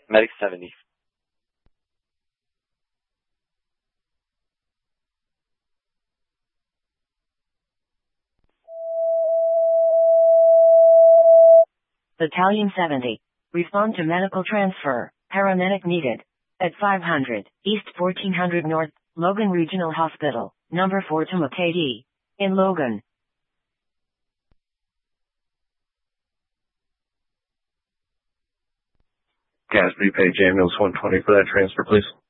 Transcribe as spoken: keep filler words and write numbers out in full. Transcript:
Medic seventy. Battalion seventy. Respond to medical transfer. Paramedic needed. At five hundred, East fourteen hundred North, Logan Regional Hospital, number four to K D. In Logan. Gas prepaid J M U L S one twenty for that transfer, please.